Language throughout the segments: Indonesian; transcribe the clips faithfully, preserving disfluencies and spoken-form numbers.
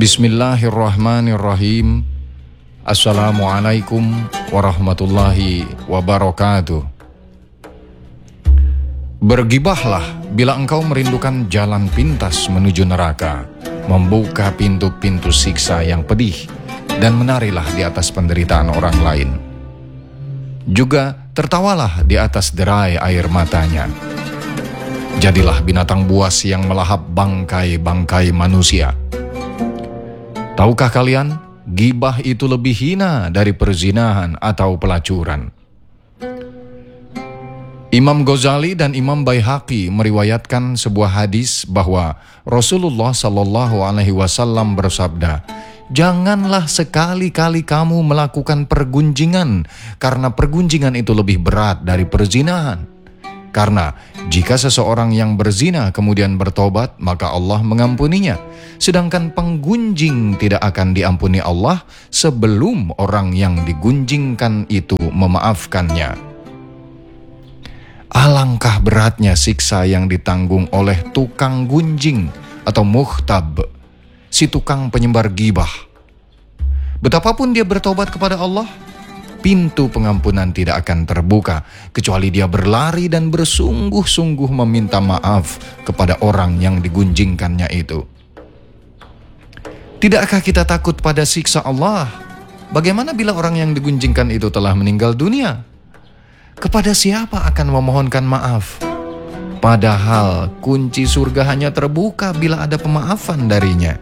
Bismillahirrahmanirrahim. Assalamualaikum warahmatullahi wabarakatuh. Bergibahlah bila engkau merindukan jalan pintas menuju neraka, membuka pintu-pintu siksa yang pedih, dan menarilah di atas penderitaan orang lain. Juga tertawalah di atas derai air matanya. Jadilah binatang buas yang melahap bangkai-bangkai manusia. Tahukah kalian, gibah itu lebih hina dari perzinahan atau pelacuran. Imam Ghazali dan Imam Baihaqi meriwayatkan sebuah hadis bahwa Rasulullah Shallallahu Alaihi Wasallam bersabda, "Janganlah sekali-kali kamu melakukan pergunjingan, karena pergunjingan itu lebih berat dari perzinahan. Karena jika seseorang yang berzina kemudian bertobat, maka Allah mengampuninya. Sedangkan penggunjing tidak akan diampuni Allah sebelum orang yang digunjingkan itu memaafkannya." Alangkah beratnya siksa yang ditanggung oleh tukang gunjing atau muhtab, si tukang penyebar gibah. Betapapun dia bertobat kepada Allah, pintu pengampunan tidak akan terbuka kecuali dia berlari dan bersungguh-sungguh meminta maaf kepada orang yang digunjingkannya itu. Tidakkah kita takut pada siksa Allah? Bagaimana bila orang yang digunjingkan itu telah meninggal dunia? Kepada siapa akan memohonkan maaf? Padahal kunci surga hanya terbuka bila ada pemaafan darinya.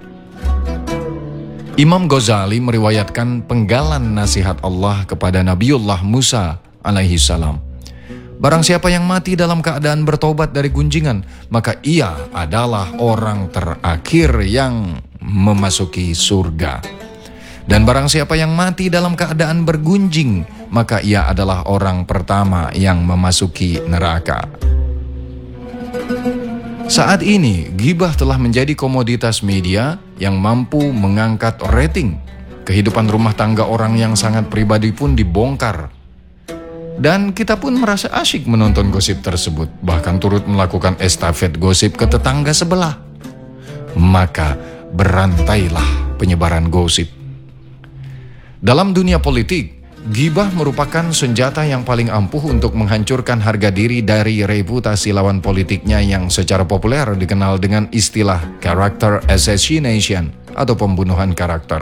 Imam Ghazali meriwayatkan penggalan nasihat Allah kepada Nabiullah Musa alaihi salam. Barang siapa yang mati dalam keadaan bertobat dari gunjingan, maka ia adalah orang terakhir yang memasuki surga. Dan barang siapa yang mati dalam keadaan bergunjing, maka ia adalah orang pertama yang memasuki neraka. Saat ini, gibah telah menjadi komoditas media yang mampu mengangkat rating. Kehidupan rumah tangga orang yang sangat pribadi pun dibongkar. Dan kita pun merasa asyik menonton gosip tersebut, bahkan turut melakukan estafet gosip ke tetangga sebelah. Maka berantailah penyebaran gosip. Dalam dunia politik, gibah merupakan senjata yang paling ampuh untuk menghancurkan harga diri dari reputasi lawan politiknya yang secara populer dikenal dengan istilah character assassination atau pembunuhan karakter.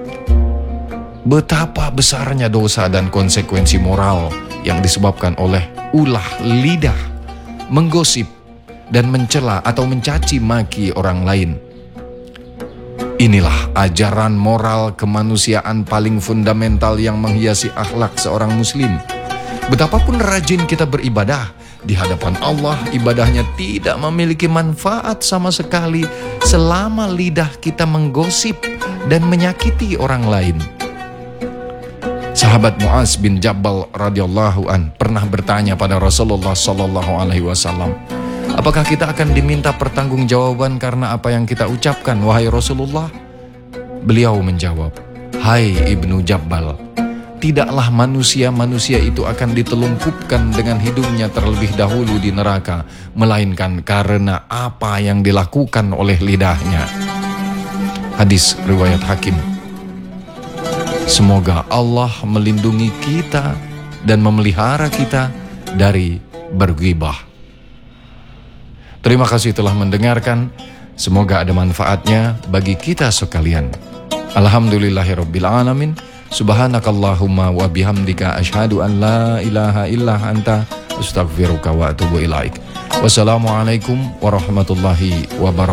Betapa besarnya dosa dan konsekuensi moral yang disebabkan oleh ulah lidah, menggosip, dan mencela atau mencaci maki orang lain. Inilah ajaran moral kemanusiaan paling fundamental yang menghiasi akhlak seorang muslim. Betapapun rajin kita beribadah, di hadapan Allah ibadahnya tidak memiliki manfaat sama sekali selama lidah kita menggosip dan menyakiti orang lain. Sahabat Muaz bin Jabal radhiyallahu an pernah bertanya pada Rasulullah sallallahu alaihi wasallam, "Apakah kita akan diminta pertanggungjawaban karena apa yang kita ucapkan, wahai Rasulullah?" Beliau menjawab, "Hai Ibnu Jabbal, tidaklah manusia-manusia itu akan ditelungkupkan dengan hidungnya terlebih dahulu di neraka, melainkan karena apa yang dilakukan oleh lidahnya." Hadis riwayat Hakim. Semoga Allah melindungi kita dan memelihara kita dari berghibah. Terima kasih telah mendengarkan. Semoga ada manfaatnya bagi kita sekalian. Alhamdulillahirabbil alamin. Subhanakallahumma wa bihamdika asyhadu an la ilaha illa anta astaghfiruka wa atubu ilaik. Wassalamualaikum warahmatullahi wabarakatuh.